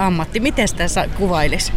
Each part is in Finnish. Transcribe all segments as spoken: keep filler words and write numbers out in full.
ammatti. Miten sitä sä kuvailisi?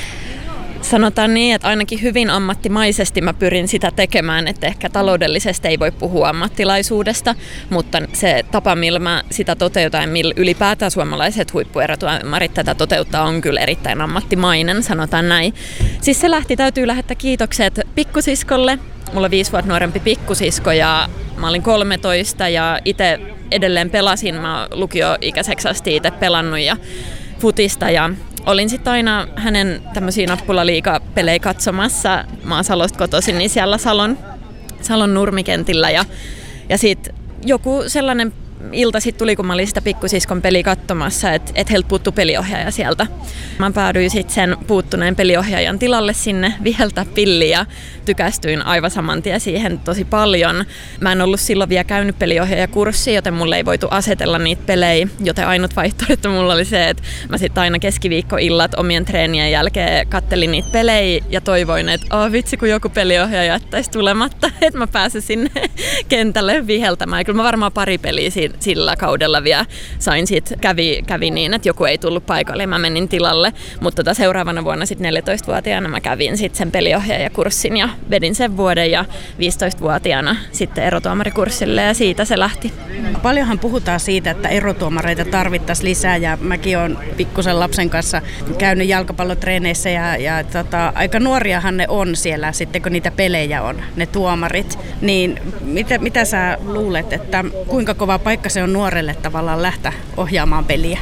Sanotaan niin, että ainakin hyvin ammattimaisesti mä pyrin sitä tekemään, että ehkä taloudellisesti ei voi puhua ammattilaisuudesta, mutta se tapa, millä mä sitä toteutan ja millä ylipäätään suomalaiset huippuerotuomarit tätä toteuttaa, on kyllä erittäin ammattimainen, sanotaan näin. Siis se lähti, täytyy lähettää kiitokset pikkusiskolle. Mulla on viisi vuotta nuorempi pikkusisko ja mä olin kolmetoista ja itse edelleen pelasin. Mä oon lukioikäiseksi asti itse pelannut ja futista ja olin sitten aina hänen tämmöisiä nappulaliigapelejä katsomassa. Mä oon Salosta kotoisin, niin siellä Salon, Salon nurmikentillä. Ja, ja sitten joku sellainen ilta sitten tuli, kun mä olin sitä pikkusiskon peliä katsomassa, että et heiltä puuttui peliohjaaja sieltä. Mä päädyin sitten sen puuttuneen peliohjaajan tilalle sinne viheltä pilliin ja tykästyin aivan saman tien siihen tosi paljon. Mä en ollut silloin vielä käynyt peliohjaajakurssia, joten mulle ei voitu asetella niitä pelejä, joten ainut vaihtoehto mulla oli se, että mä sitten aina keskiviikkoillat omien treenien jälkeen kattelin niitä pelejä ja toivoin, että oh, vitsi kun joku peliohjaaja jättäisi tulematta, että mä pääsen sinne kentälle viheltämään. Ja kyllä mä varmaan pari peliä sillä kaudella vielä sain sit, kävi, kävi niin, että joku ei tullut paikalle ja mä menin tilalle, mutta tota seuraavana vuonna sitten neljätoistavuotiaana mä kävin sit sen peliohjaajakurssin ja vedin sen vuoden ja viisitoistavuotiaana sitten erotuomarikurssille ja siitä se lähti. Paljonhan puhutaan siitä, että erotuomareita tarvittaisiin lisää ja mäkin olen pikkusen lapsen kanssa käynyt jalkapallotreeneissä ja, ja tota, aika nuoriahan ne on siellä sitten kun niitä pelejä on, ne tuomarit, niin mitä, mitä sä luulet, että kuinka kova paikka se on nuorelle tavallaan lähteä ohjaamaan peliä?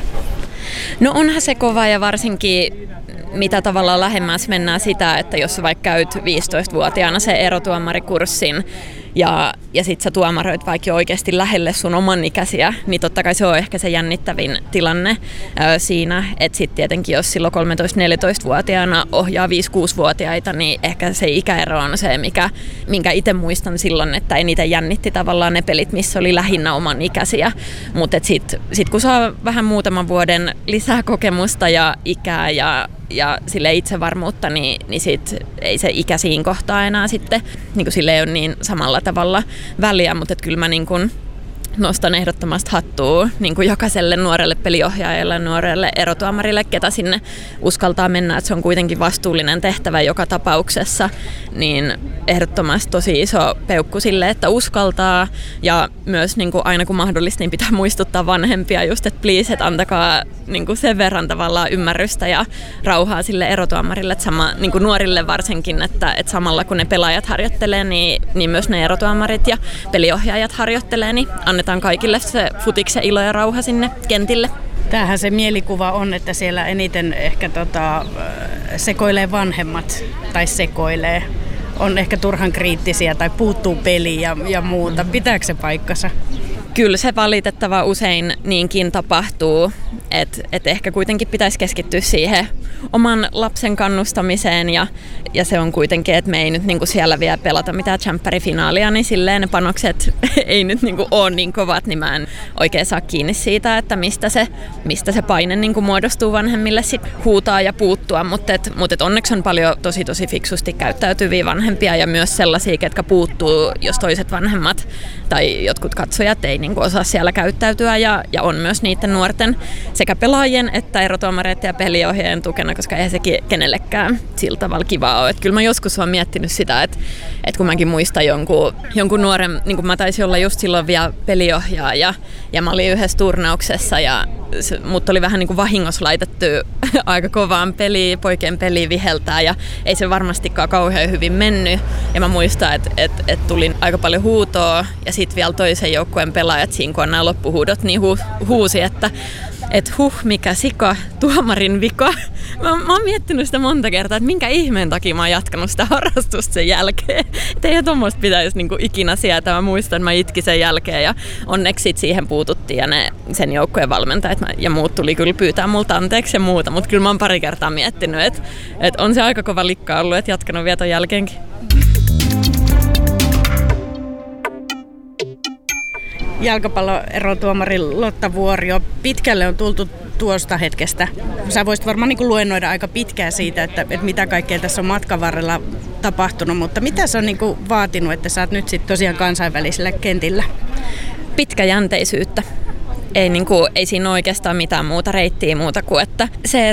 No onhan se kova ja varsinkin mitä tavallaan lähemmäs mennään sitä, että jos sä vaikka käyt viisitoistavuotiaana se erotuomarikurssin ja, ja sit sä tuomaroit vaikka jo oikeasti lähelle sun oman ikäisiä, niin totta kai se on ehkä se jännittävin tilanne ää, siinä, että sit tietenkin jos silloin kolmetoista-neljätoistavuotiaana ohjaa viisi-kuusivuotiaita, niin ehkä se ikäero on se, mikä, minkä itse muistan silloin, että eniten jännitti tavallaan ne pelit, missä oli lähinnä oman ikäisiä, mutta sit, sit kun saa vähän muutaman vuoden lisää kokemusta ja ikää ja ja sille itsevarmuutta, niin, niin sit ei se ikä siinä kohtaa enää sitten, niin kuin sille ei ole niin samalla tavalla väliä, mutta kyllä mä niin kuin nostan ehdottomasti hattua niin kuin jokaiselle nuorelle peliohjaajalle, nuorelle erotuomarille, ketä sinne uskaltaa mennä, että se on kuitenkin vastuullinen tehtävä joka tapauksessa, niin ehdottomasti tosi iso peukku sille, että uskaltaa ja myös niin kuin aina kun mahdollista, niin pitää muistuttaa vanhempia just, että please, että antakaa niin kuin sen verran tavallaan ymmärrystä ja rauhaa sille erotuomarille, että sama, niin kuin nuorille varsinkin, että, että samalla kun ne pelaajat harjoittelee, niin, niin myös ne erotuomarit ja peliohjaajat harjoittelee, niin annetaan kaikille se futiksen ilo ja rauha sinne kentille. Tämähän se mielikuva on, että siellä eniten ehkä tota, sekoilee vanhemmat tai sekoilee. On ehkä turhan kriittisiä tai puuttuu peliin ja, ja muuta. Pitääkö se paikkansa? Kyllä se valitettava usein niinkin tapahtuu, että et ehkä kuitenkin pitäisi keskittyä siihen oman lapsen kannustamiseen ja, ja se on kuitenkin, että me ei nyt niinku siellä vielä pelata mitään tsemppärifinaalia, niin silleen ne panokset ei nyt niinku ole niin kovat, niin mä en oikein saa kiinni siitä, että mistä se, mistä se paine niinku muodostuu vanhemmille sit huutaa ja puuttua, mutta et, mut et onneksi on paljon tosi tosi fiksusti käyttäytyviä vanhempia ja myös sellaisia, ketkä puuttuu, jos toiset vanhemmat tai jotkut katsojat ei niinku osaa siellä käyttäytyä ja, ja on myös niiden nuorten sekä pelaajien että erotuomareiden ja peliohjaajien tukena, koska eihän sekin kenellekään sillä tavalla kivaa ole. Että kyllä mä joskus olen miettinyt sitä, että, että kun mäkin muistan jonkun, jonkun nuoren, niin kuin mä taisin olla just silloin vielä peliohjaaja ja mä olin yhdessä turnauksessa ja se, mut oli vähän niin kuin vahingossa laitettu aika kovaan peliin, poikien peliin viheltää ja ei se varmastikaan kauhean hyvin mennyt. Ja mä muistan, että, että, että tuli aika paljon huutoa ja sitten vielä toisen joukkueen pelaajat siinä, kun on nämä loppuhuudot, niin hu, huusi, että että huh, mikä sika, tuomarin vika. Mä, mä oon miettinyt sitä monta kertaa, että minkä ihmeen takia mä oon jatkanut sitä harrastusta sen jälkeen. Että eihän tommoista pitäisi niinku ikinä sieltä. Mä muistan, että mä itkin sen jälkeen ja onneksi sit siihen puututtiin ja ne, sen joukkojen valmentajat ja muut tuli kyllä pyytää multa anteeksi ja muuta. Mutta kyllä mä oon pari kertaa miettinyt, että, että on se aika kova likka ollut, että jatkanut vielä ton jälkeenkin. Jalkapalloerotuomari Lotta Vuorio, pitkälle on tultu tuosta hetkestä. Sä voisit varmaan niin kuin luennoida aika pitkään siitä, että, että mitä kaikkea tässä on matkan varrella tapahtunut, mutta mitä se on niin kuin vaatinut, että sä oot nyt sitten tosiaan kansainvälisellä kentillä? Pitkäjänteisyyttä. Ei, niin kuin, ei siinä oikeastaan mitään muuta reittiä muuta kuin, että se,